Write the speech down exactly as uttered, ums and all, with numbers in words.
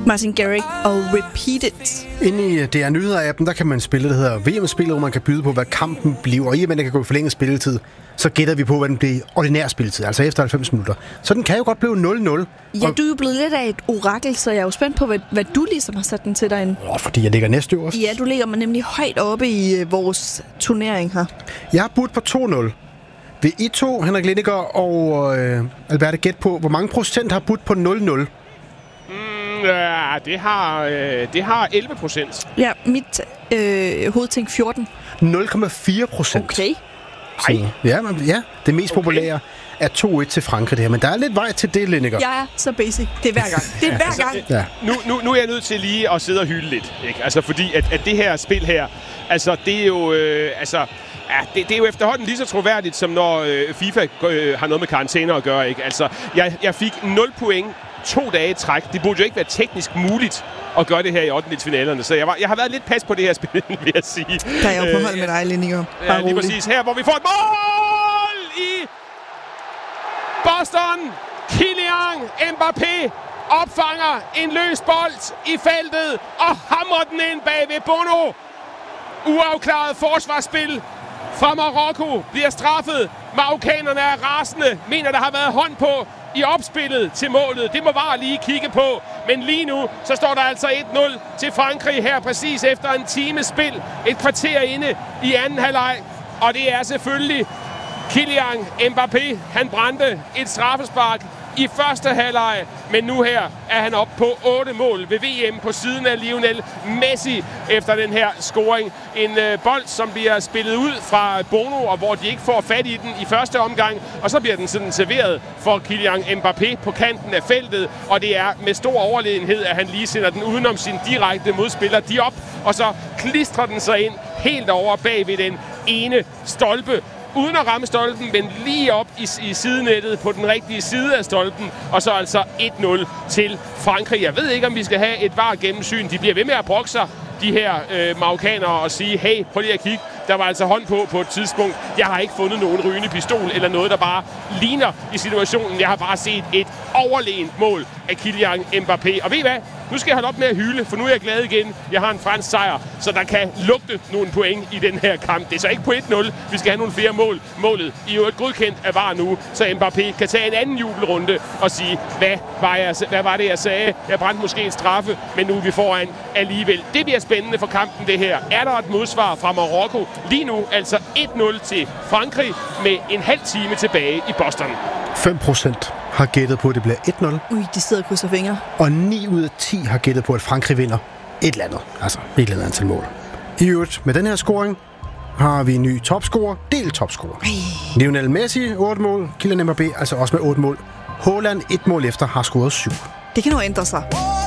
Martin Garrix og Repeat It. Inde i D R Nyheder-appen, der kan man spille, der hedder V M-spillet, hvor man kan byde på, hvad kampen bliver. Og i og med, at den kan gå i forlænget spilletid, så gætter vi på, hvad den bliver i ordinær spilletid, altså efter halvfems minutter. Så den kan jo godt blive nul nul. Ja, du er jo blevet lidt af et orakel, så jeg er jo spændt på, hvad, hvad du ligesom har sat den til derinde. Åh, fordi jeg ligger næstøverst. Ja, du ligger mig nemlig højt oppe i øh, vores turnering her. Jeg har budt på to nul. Vil I to, Henrik Lindegaard og øh, Alberte, gæt på, hvor mange procent har budt på nul nul? Mm, ja, det har, øh, det har elleve procent. Ja, mit øh, hovedting fjorten. nul komma fire procent. Okay. Så, ja, men, ja, det mest okay. populære er to et til Frankrig det her, men der er lidt vej til det, Lindegaard. Jeg er så basic. Det er hver gang. Det er hver altså, gang. Ja. Nu, nu, nu er jeg nødt til lige at sidde og hylde lidt, ikke? Altså fordi at, at det her spil her, altså det er jo, øh, altså ja, det, det er jo efterhånden lige så troværdigt, som når øh, FIFA øh, har noget med karantæner at gøre, ikke? Altså jeg, jeg fik nul point to dage i træk. Det burde jo ikke være teknisk muligt at gøre det her i ottendedelsfinalerne. Så jeg, var, jeg har været lidt pas på det her spil, vil jeg sige. Der er jeg jo på hold med dig, Lindegaard. Ja, lige præcis her, hvor vi får et mål i Boston. Kylian Mbappé opfanger en løs bold i feltet og hamrer den ind bag ved Bono. Uafklaret forsvarsspil fra Marokko bliver straffet. Marokkanerne er rasende, mener der har været hånd på i opspillet til målet. Det må bare lige kigge på. Men lige nu, så står der altså et nul til Frankrig her, præcis efter en times spil. Et kvarter inde i anden halvleg. Og det er selvfølgelig Kylian Mbappé. Han brændte et straffespark i første halvleg, men nu her er han op på otte mål ved V M på siden af Lionel Messi efter den her scoring. En øh, bold, som bliver spillet ud fra Bono, og hvor de ikke får fat i den i første omgang, og så bliver den sådan serveret for Kylian Mbappé på kanten af feltet, og det er med stor overlegenhed, at han lige sender den udenom sin direkte modspiller Diop, og så klistrer den sig ind helt over bag ved den ene stolpe, uden at ramme stolpen, men lige op i, i sidenettet på den rigtige side af stolpen. Og så altså et nul til Frankrig. Jeg ved ikke, om vi skal have et var gennemsyn. De bliver ved med at brokke sig, de her øh, marokkanere, og sige, hey, prøv lige at kigge. Der var altså hånd på på et tidspunkt. Jeg har ikke fundet nogen rygende pistol eller noget, der bare ligner i situationen. Jeg har bare set et overlegent mål af Kylian Mbappé. Og ved I hvad? Nu skal jeg holde op med at hyle, for nu er jeg glad igen. Jeg har en fransk sejr, så der kan lugte nogle point i den her kamp. Det er så ikke på et nul. Vi skal have nogle flere mål. Målet i jo et godkendt af V A R nu, så Mbappé kan tage en anden jubelrunde og sige, hvad var, jeg, hvad var det, jeg sagde? Jeg brændte måske en straffe, men nu er vi foran alligevel. Det bliver spændende for kampen, det her. Er der et modsvar fra Marokko? Lige nu altså et nul til Frankrig med en halv time tilbage i Boston. fem procent har gættet på, at det bliver et nul. Ui, de sidder og krydser fingre. Og ni ud af ti har gættet på, at Frankrig vinder et eller andet. Altså et eller andet antal mål. I øvrigt, med den her scoring har vi en ny topscorer, del topscorer. Lionel Messi, otte mål. Kylian Mbappé, altså også med otte mål. Haaland, et mål efter, har scoret syv. Det kan nu ændre sig.